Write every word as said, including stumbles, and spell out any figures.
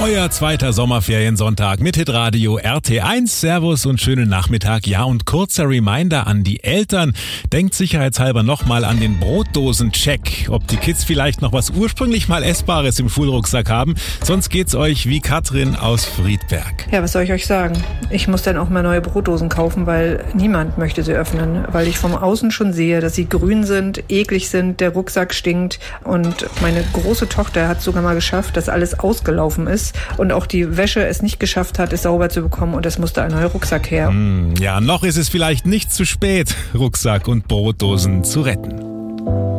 Euer zweiter Sommerferiensonntag mit Hitradio R T eins. Servus und schönen Nachmittag. Ja, und kurzer Reminder an die Eltern. Denkt sicherheitshalber nochmal an den Brotdosen-Check. Ob die Kids vielleicht noch was ursprünglich mal Essbares im Schulrucksack haben. Sonst geht's euch wie Katrin aus Friedberg. Ja, was soll ich euch sagen? Ich muss dann auch mal neue Brotdosen kaufen, weil niemand möchte sie öffnen. Weil ich vom Außen schon sehe, dass sie grün sind, eklig sind, der Rucksack stinkt. Und meine große Tochter hat sogar mal geschafft, dass alles ausgelaufen ist. Und auch die Wäsche es nicht geschafft hat, es sauber zu bekommen, und es musste ein neuer Rucksack her. Ja, noch ist es vielleicht nicht zu spät, Rucksack und Brotdosen zu retten.